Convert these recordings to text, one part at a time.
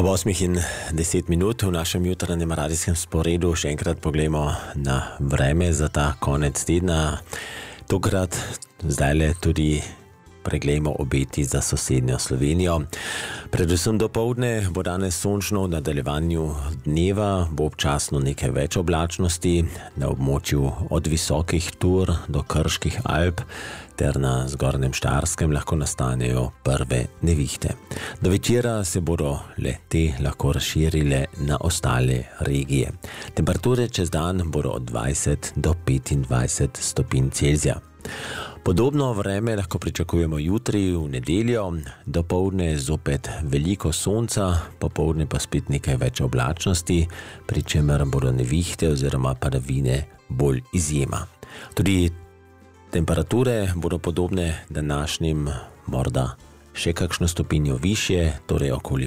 Ob 8:10 v našem jutranjem radijskem sporedu še enkrat pogledamo na vreme za ta konec tedna. Tokrat zdajle tudi pregledamo obeti za sosednjo Slovenijo. Predvsem dopoldne bo danes sončno, v nadaljevanju dneva bo občasno nekaj več oblačnosti, na območju od visokih Tur do Krških Alp ter na zgornjem Štajerskem lahko nastanejo prve nevihte. Do večera se bodo le te lahko razširile na ostale regije. Temperature čez dan bodo od 20 do 25 stopinj Celzija. Podobno vreme lahko pričakujemo jutri v nedeljo, dopoldne zopet veliko sonca, popoldne pa spet nekaj več oblačnosti, pri čemer bodo nevihte oziroma padavine bolj izjema. Tudi temperature bodo podobne današnjim, morda še kakšno stopinjo višje, torej okoli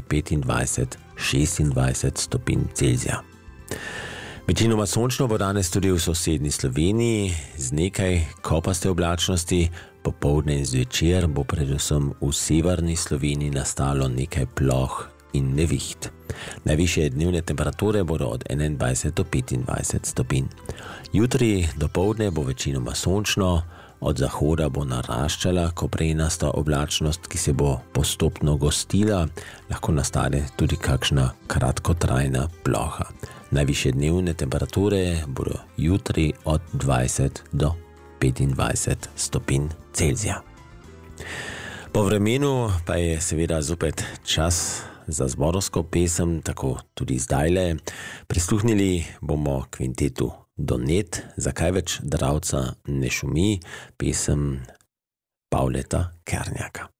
25-26 stopinj Celzija. Večinoma sončno bo danes tudi v sosednji Sloveniji z nekaj kopaste oblačnosti, popoldne in zvečer bo predvsem v severni Sloveniji nastalo nekaj ploh in neviht. Najvišje dnevne temperature bodo od 21 do 25 stopinj. Jutri dopoldne bo večinoma sončno, od zahoda bo naraščala koprenasta oblačnost, ki se bo postopno gostila, lahko nastane tudi kakšna kratkotrajna ploha. Najvišje dnevne temperature bodo jutri od 20 do 25 stopinj Celzija. Po vremenu pa je seveda zopet čas za zborovsko pesem, tako tudi zdajle. Prisluhnili bomo kvintetu Donet, Zakaj več Dravca ne šumi, pesem Pavleta Kernjaka.